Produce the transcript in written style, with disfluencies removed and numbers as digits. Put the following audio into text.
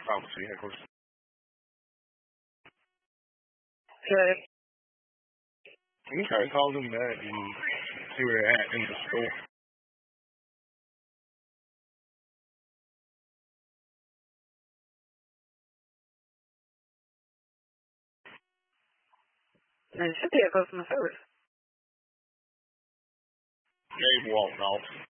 Office vehicles. Okay. Okay, call them back and see where they're at in the store. It should be a customer service. Dave walked off.